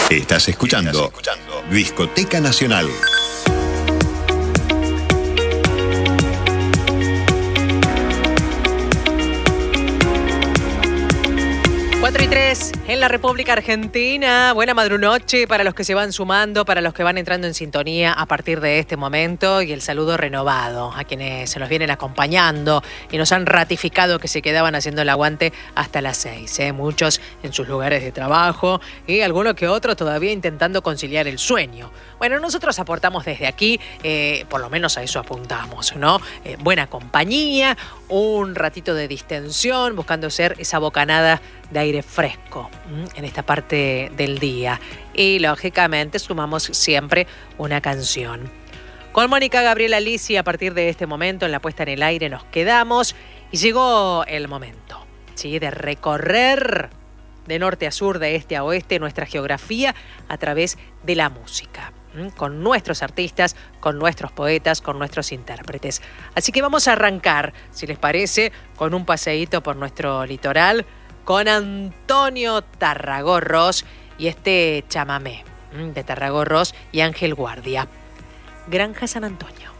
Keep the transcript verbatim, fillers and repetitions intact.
Estás escuchando, Estás escuchando Discoteca Nacional. cuatro y tres en la República Argentina. Buena madrunoche para los que se van sumando, para los que van entrando en sintonía a partir de este momento, y el saludo renovado a quienes se nos vienen acompañando y nos han ratificado que se quedaban haciendo el aguante hasta las seis. ¿eh? Muchos en sus lugares de trabajo y algunos que otros todavía intentando conciliar el sueño. Bueno, nosotros aportamos desde aquí, eh, por lo menos a eso apuntamos, ¿no? Eh, buena compañía, un ratito de distensión, buscando ser esa bocanada de aire fresco ¿m? en esta parte del día. Y lógicamente sumamos siempre una canción. Con Mónica Gabriela Lisi, a partir de este momento, en la puesta en el aire, nos quedamos y llegó el momento, ¿sí? de recorrer de norte a sur, de este a oeste, nuestra geografía a través de la música. Con nuestros artistas, con nuestros poetas, con nuestros intérpretes. Así que vamos a arrancar, si les parece, con un paseíto por nuestro litoral, con Antonio Tarragorros y este chamamé de Tarragorros y Ángel Guardia. Granja San Antonio.